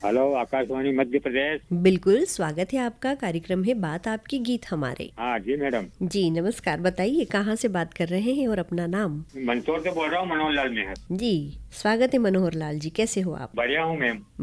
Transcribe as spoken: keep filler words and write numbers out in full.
Hello, Akashvani Madhya Pradesh. बिल्कुल स्वागत है आपका। कार्यक्रम है बात आपकी गीत हमारे। हाँ जी मैडम। जी नमस्कार, बताइए कहाँ से बात कर रहे हैं और अपना नाम। मंदसौर से बोल रहा हूँ, मनोहर लाल मेहर। जी स्वागत है मनोहर लाल जी, कैसे हो आप? बढ़िया हूँ मैम।